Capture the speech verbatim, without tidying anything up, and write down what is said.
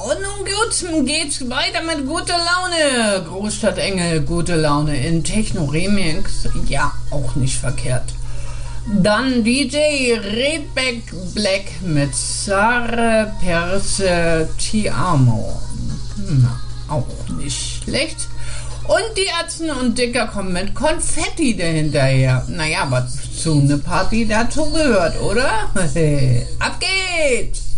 Und nun gut, geht's weiter mit guter Laune. Großstadtengel, gute Laune in Techno-Remix. Ja, auch nicht verkehrt. Dann D J Redback Black mit Sare Perse Ti Amo. Na, auch nicht schlecht. Und die Atzen und Dicker kommen mit Konfetti dahinterher. Naja, was zu einer Party dazu gehört, oder? Ab geht's!